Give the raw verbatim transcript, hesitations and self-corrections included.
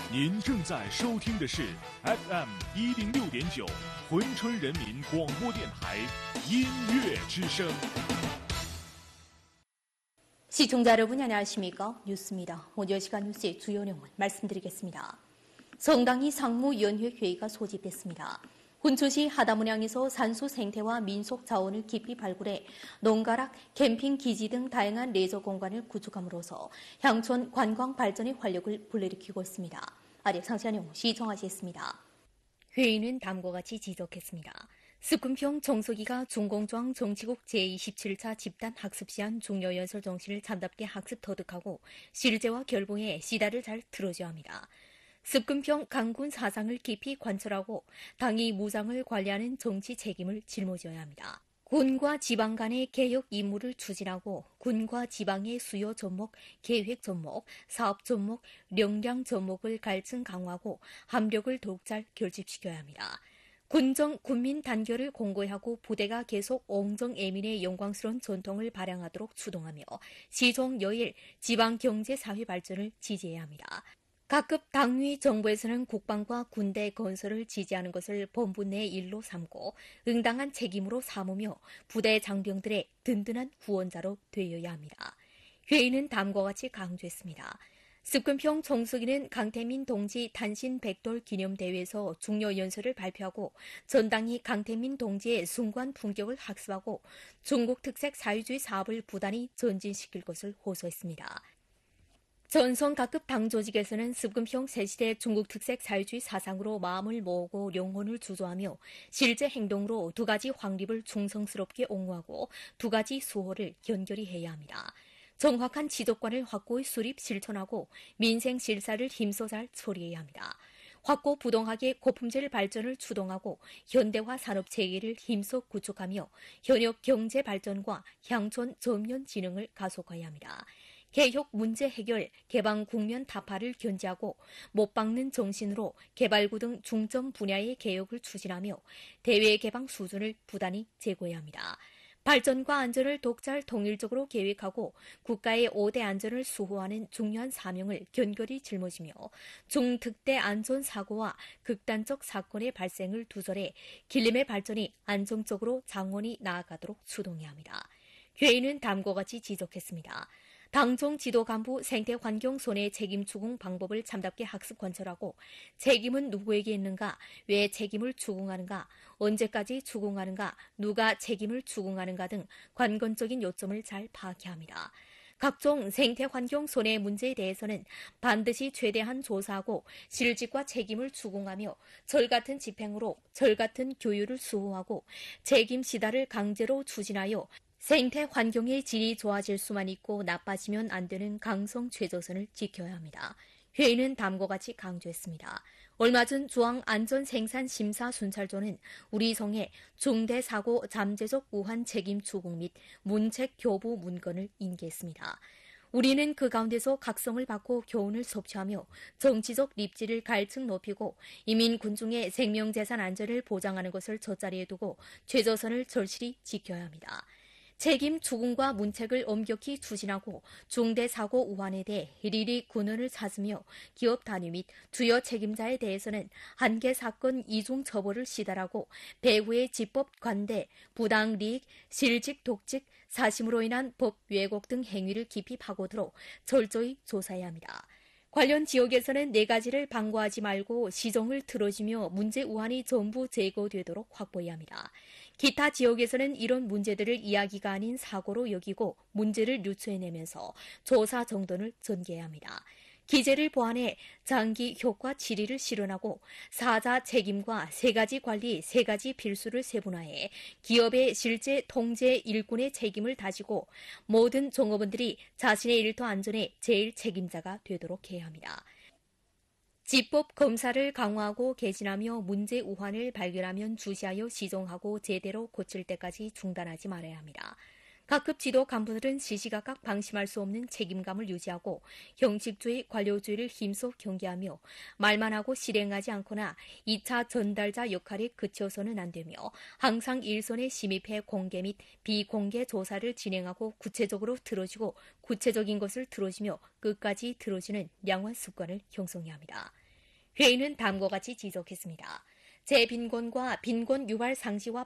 您正在收听的是 F M 一零六点九珲春人民广播电台音乐之声。 시청자 여러분 안녕하십니까? 뉴스입니다. 오늘 열 시간 뉴스의 주요 내용을 말씀드리겠습니다. 성당리 상무위원회 회의가 소집됐습니다. 훈초시 하다문양에서 산수 생태와 민속 자원을 깊이 발굴해 농가락, 캠핑 기지 등 다양한 레저 공간을 구축함으로써 향촌 관광 발전의 활력을 불러일으키고 있습니다. 아래 상세한 내용 시청하시겠습니다. 회의는 다음과 같이 지적했습니다. 스쿰평 정서기가 중공조항 정치국 제이십칠 차 집단 학습시한 중요연설 정신을 참답게 학습 터득하고 실제와 결부해 시다를 잘 들어줘야 합니다. 스쿰평 강군 사상을 깊이 관철하고 당이 무장을 관리하는 정치 책임을 짊어져야 합니다. 군과 지방 간의 개혁 임무를 추진하고 군과 지방의 수요 접목, 계획 접목, 사업 접목, 역량 접목을 갈증 강화하고 함력을 더욱 잘 결집시켜야 합니다. 군정, 군민 단결을 공고하고 부대가 계속 옹정애민의 영광스러운 전통을 발扬하도록 추동하며 시종 여일 지방 경제 사회 발전을 지지해야 합니다. 각급 당위 정부에서는 국방과 군대 건설을 지지하는 것을 본부 내 일로 삼고 응당한 책임으로 삼으며 부대 장병들의 든든한 후원자로 되어야 합니다. 회의는 다음과 같이 강조했습니다. 스쿰평 정수기는 강태민 동지 탄신 백돌 기념대회에서 중요 연설을 발표하고 전당이 강태민 동지의 숭고한 품격을 학습하고 중국 특색 사회주의 사업을 부단히 전진시킬 것을 호소했습니다. 전성 각급 당 조직에서는 스쿰평 새시대 중국 특색 사회주의 사상으로 마음을 모으고 영혼을 주조하며 실제 행동으로 두 가지 확립을 충성스럽게 옹호하고 두 가지 수호를 연결히 해야 합니다. 정확한 지도관을 확고히 수립 실천하고 민생 실사를 힘써 잘 처리해야 합니다. 확고 부동하게 고품질 발전을 추동하고 현대화 산업 체계를 힘써 구축하며 현역 경제 발전과 향촌 전면 진흥을 가속화해야 합니다. 개혁 문제 해결, 개방 국면 타파를 견제하고 못 박는 정신으로 개발구 등 중점 분야의 개혁을 추진하며 대외 개방 수준을 부단히 제고해야 합니다. 발전과 안전을 독잘 통일적으로 계획하고 국가의 오 대 안전을 수호하는 중요한 사명을 견고히 짊어지며 중특대 안전사고와 극단적 사건의 발생을 두절해 길림의 발전이 안정적으로 장원히 나아가도록 추동해야 합니다. 회의는 다음과 같이 지적했습니다. 당정 지도 간부 생태 환경 손해 책임 추궁 방법을 참답게 학습 관철하고 책임은 누구에게 있는가, 왜 책임을 추궁하는가, 언제까지 추궁하는가, 누가 책임을 추궁하는가 등 관건적인 요점을 잘 파악해야 합니다. 각종 생태 환경 손해 문제에 대해서는 반드시 최대한 조사하고 실직과 책임을 추궁하며 절 같은 집행으로 절 같은 교육을 수호하고 책임 시다를 강제로 추진하여 생태 환경의 질이 좋아질 수만 있고 나빠지면 안 되는 강성 최저선을 지켜야 합니다. 회의는 다음과 같이 강조했습니다. 얼마 전 중앙안전생산심사순찰조는 우리 성에 중대사고 잠재적 우한 책임 추궁 및 문책 교부 문건을 인계했습니다. 우리는 그 가운데서 각성을 받고 교훈을 섭취하며 정치적 립지를 갈증 높이고 이민 군중의 생명재산 안전을 보장하는 것을 첫자리에 두고 최저선을 절실히 지켜야 합니다. 책임 추궁과 문책을 엄격히 추진하고 중대사고 우환에 대해 일일이 근원을 찾으며 기업 단위 및 주요 책임자에 대해서는 한계 사건 이중 처벌을 시달하고 배후의 집법 관대, 부당 리익, 실직 독직, 사심으로 인한 법 왜곡 등 행위를 깊이 파고들어 철저히 조사해야 합니다. 관련 지역에서는 네 가지를 방과하지 말고 시정을 틀어주며 문제 우환이 전부 제거되도록 확보해야 합니다. 기타 지역에서는 이런 문제들을 이야기가 아닌 사고로 여기고 문제를 유추해내면서 조사 정돈을 전개해야 합니다. 기재를 보완해 장기 효과 질의를 실현하고 사자 책임과 세 가지 관리, 세 가지 필수를 세분화해 기업의 실제 통제 일꾼의 책임을 다지고 모든 종업원들이 자신의 일터 안전에 제일 책임자가 되도록 해야 합니다. 집법 검사를 강화하고 개진하며 문제 우환을 발견하면 주시하여 시정하고 제대로 고칠 때까지 중단하지 말아야 합니다. 각급 지도 간부들은 시시각각 방심할 수 없는 책임감을 유지하고 형식주의, 관료주의를 힘써 경계하며 말만 하고 실행하지 않거나 이 차 전달자 역할에 그쳐서는 안 되며 항상 일선에 심입해 공개 및 비공개 조사를 진행하고 구체적으로 들어주고 구체적인 것을 들어주며 끝까지 들어주는 양호한 습관을 형성해야 합니다. 회의는 다음과 같이 지속했습니다. 재빈곤과 빈곤 유발 상시와